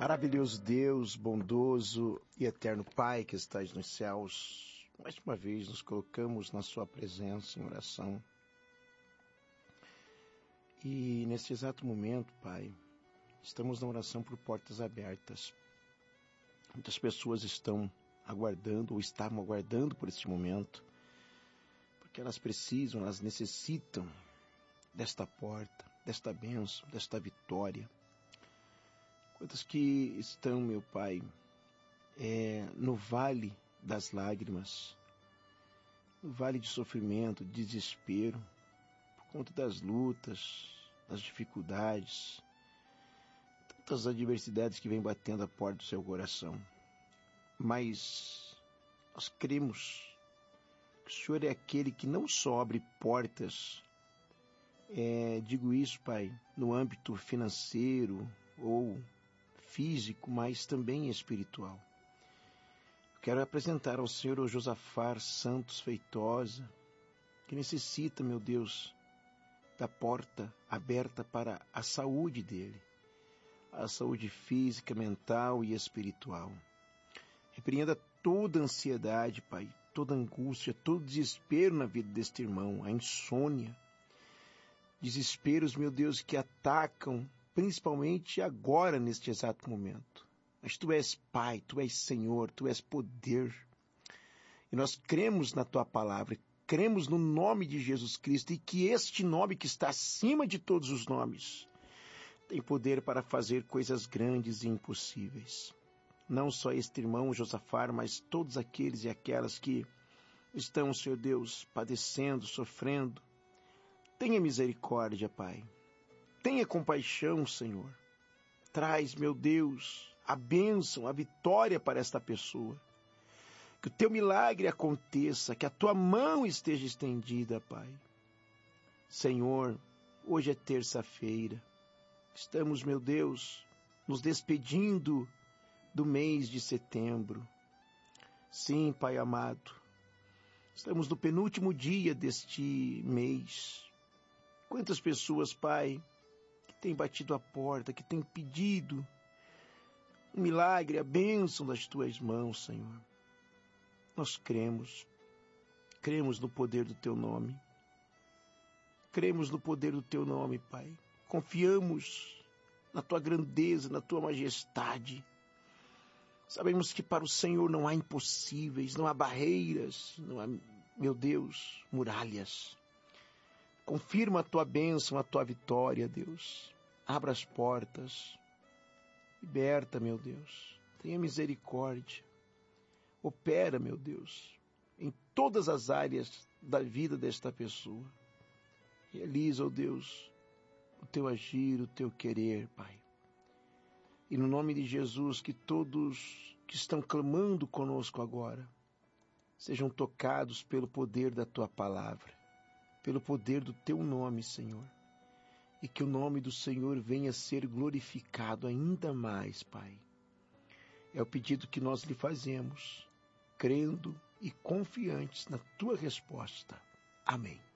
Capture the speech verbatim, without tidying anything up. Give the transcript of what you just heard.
Maravilhoso Deus, bondoso e eterno Pai que estás nos céus, mais uma vez nos colocamos na sua presença em oração. E nesse exato momento, Pai, estamos na oração por portas abertas. Muitas pessoas estão aguardando ou estavam aguardando por este momento, porque elas precisam, elas necessitam desta porta, desta bênção, desta vitória. Quantas que estão, meu Pai, é, no vale das lágrimas, no vale de sofrimento, de desespero, por conta das lutas, das dificuldades, tantas adversidades que vêm batendo a porta do seu coração. Mas nós cremos que o Senhor é aquele que não só abre portas, é, digo isso, Pai, no âmbito financeiro ou físico, mas também espiritual. Eu quero apresentar ao Senhor o Josafar Santos Feitosa, que necessita, meu Deus, da porta aberta para a saúde dele, a saúde física, mental e espiritual. Repreenda toda ansiedade, Pai, toda angústia, todo desespero na vida deste irmão, a insônia, desesperos, meu Deus, que atacam principalmente agora, neste exato momento. Mas Tu és Pai, Tu és Senhor, Tu és poder. E nós cremos na Tua palavra, cremos no nome de Jesus Cristo e que este nome que está acima de todos os nomes tem poder para fazer coisas grandes e impossíveis. Não só este irmão Josafar, mas todos aqueles e aquelas que estão, Senhor Deus, padecendo, sofrendo. Tenha misericórdia, Pai. Tenha compaixão, Senhor. Traz, meu Deus, a bênção, a vitória para esta pessoa. Que o Teu milagre aconteça, que a Tua mão esteja estendida, Pai. Senhor, hoje é terça-feira. Estamos, meu Deus, nos despedindo do mês de setembro. Sim, Pai amado, estamos no penúltimo dia deste mês. Quantas pessoas, Pai, que têm batido a porta, que têm pedido um milagre, a bênção das Tuas mãos, Senhor. Nós cremos, cremos no poder do Teu nome. Cremos no poder do Teu nome, Pai. Confiamos na Tua grandeza, na Tua majestade. Sabemos que para o Senhor não há impossíveis, não há barreiras, não há, meu Deus, muralhas. Confirma a Tua bênção, a Tua vitória, Deus. Abra as portas. Liberta, meu Deus. Tenha misericórdia. Opera, meu Deus, em todas as áreas da vida desta pessoa. Realiza, ó Deus, o Teu agir, o Teu querer, Pai. E no nome de Jesus, que todos que estão clamando conosco agora sejam tocados pelo poder da Tua palavra, pelo poder do Teu nome, Senhor. E que o nome do Senhor venha ser glorificado ainda mais, Pai. É o pedido que nós lhe fazemos, crendo e confiantes na Tua resposta. Amém.